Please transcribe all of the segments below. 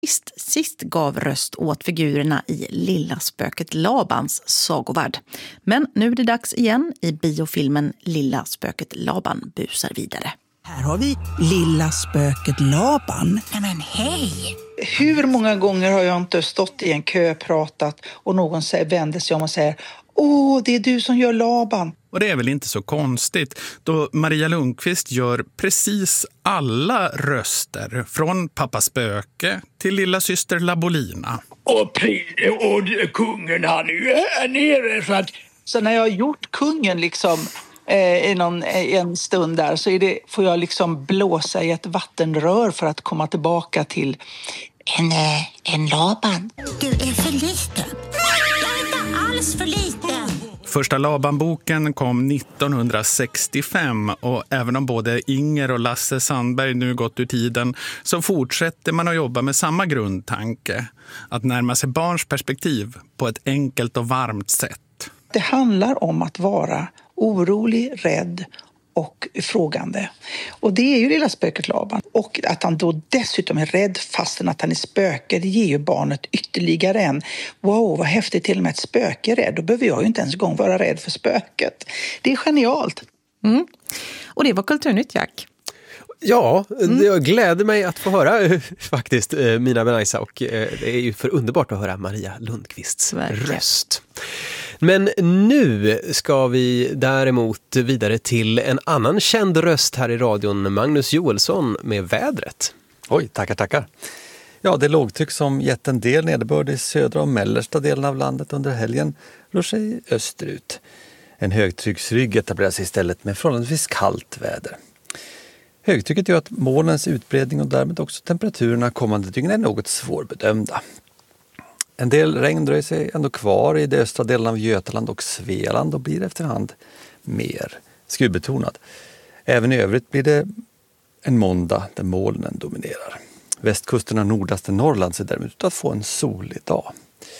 Sist gav röst åt figurerna i Lilla spöket Labans sagovärld. Men nu är det dags igen i biofilmen Lilla spöket Laban busar vidare. Här har vi Lilla spöket Laban. Men hej! Hur många gånger har jag inte stått i en kö, pratat och någon vänder sig om och säger: åh, det är du som gör Laban. Och det är väl inte så konstigt då Maria Lundqvist gör precis alla röster från Pappa Spöke till lilla syster Labolina. Och kungen han är nere så att... Så när jag har gjort kungen liksom i en stund där så får jag liksom blåsa i ett vattenrör för att komma tillbaka till En Laban. Du är för liten. Jag är inte alls för liten. Första Laban-boken kom 1965 och även om både Inger och Lasse Sandberg nu gått ur tiden så fortsätter man att jobba med samma grundtanke. Att närma sig barns perspektiv på ett enkelt och varmt sätt. Det handlar om att vara orolig, rädd och frågande. Och det är ju Lilla spöket Laban. Och att han då dessutom är rädd fastän att han är spöke, det ger ju barnet ytterligare en wow, vad häftigt, till och med ett spöke är rädd. Då behöver jag ju inte ens gång vara rädd för spöket. Det är genialt. Mm. Och det var Kulturnytt, Jack. Ja, jag gläder mig att få höra faktiskt Mina Benaisa och det är ju för underbart att höra Maria Lundqvists röst. Men nu ska vi däremot vidare till en annan känd röst här i radion, Magnus Joelsson med vädret. Oj, tackar. Ja, det lågtryck som gett en del nederbörd i södra och mellersta delen av landet under helgen rör sig österut. En högtrycksrygg etablerar sig istället med förhållandevis kallt väder. Högtrycket gör att molnens utbredning och därmed också temperaturerna kommande dygn är något svårbedömda. En del regn dröjer sig ändå kvar i de östra delarna av Götaland och Svealand och blir efterhand mer skurbetonad. Även i övrigt blir det en måndag där molnen dominerar. Västkusten och nordaste Norrland ser däremot ut att få en solig dag.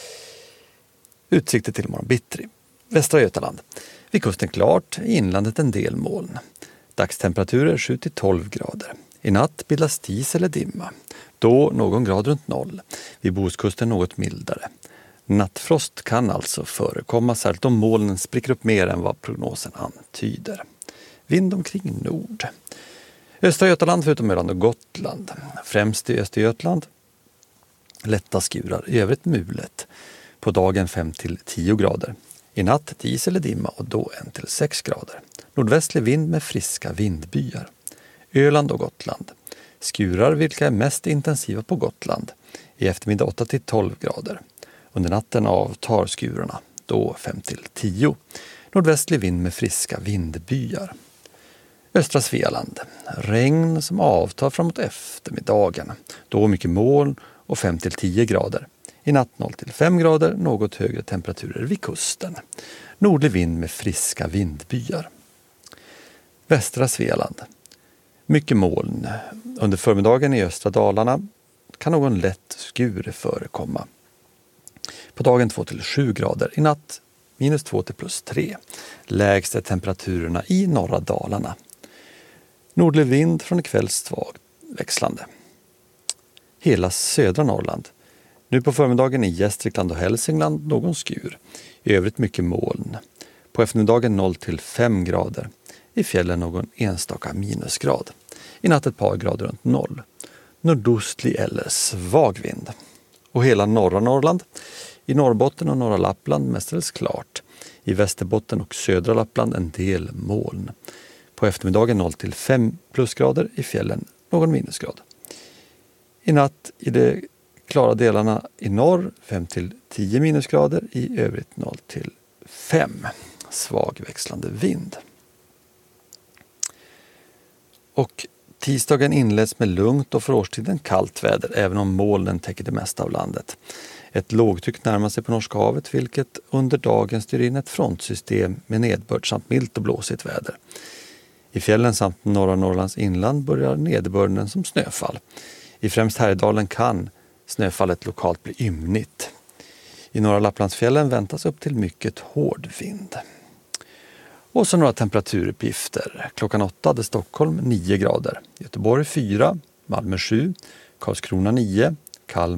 Utsikter till morgon bittrig. Västra Götaland. Vid kusten klart, i inlandet en del moln. Dagstemperaturer 7-12 grader. I natt bildas dis eller dimma. Då någon grad runt noll. Vid Bohuskusten något mildare. Nattfrost kan alltså förekomma, särskilt om molnen spricker upp mer än vad prognosen antyder. Vind omkring nord. Östra Götaland förutom Öland och Gotland. Främst i Östergötland lätta skurar, i övrigt mulet. På dagen 5-10 grader. I natt dis eller dimma och då 1-6 grader. Nordvästlig vind med friska vindbyar. Öland och Gotland. Skurar vilka är mest intensiva på Gotland. I eftermiddag 8-12 grader. Under natten avtar skurarna. Då 5-10. Nordvästlig vind med friska vindbyar. Östra Svealand. Regn som avtar framåt eftermiddagen. Då mycket moln och 5-10 grader. I natt 0-5 grader, något högre temperaturer vid kusten. Nordlig vind med friska vindbyar. Västra Svealand. Mycket moln. Under förmiddagen i östra Dalarna kan någon lätt skur förekomma. På dagen 2-7 grader. I natt -2 till +3. Lägst är temperaturerna i norra Dalarna. Nordlig vind från ikväll svagt växlande. Hela södra Norrland. Nu på förmiddagen i Gästrikland och Hälsingland någon skur. I övrigt mycket moln. På eftermiddagen 0-5 grader. I fjällen någon enstaka minusgrad. I natt ett par grader runt 0. Nordostlig eller svag vind. Och hela norra Norrland. I Norrbotten och norra Lappland mestadels klart. I Västerbotten och södra Lappland en del moln. På eftermiddagen 0-5 plusgrader. I fjällen någon minusgrad. I natt i de klara delarna i norr 5-10 minusgrader. I övrigt 0-5. Svag växlande vind. Och tisdagen inleds med lugnt och för årstiden kallt väder, även om molnen täcker det mesta av landet. Ett lågtryck närmar sig på Norska havet, vilket under dagen styr in ett frontsystem med nedbörd samt milt och blåsigt väder. I fjällen samt norra Norrlands inland börjar nederbörden som snöfall. I främst Härjedalen kan snöfallet lokalt bli ymnigt. I norra Lapplandsfjällen väntas upp till mycket hård vind. Och så några temperaturuppgifter. Klockan 8 hade Stockholm 9 grader. Göteborg 4, Malmö 7, Karlskrona 9, Kalmar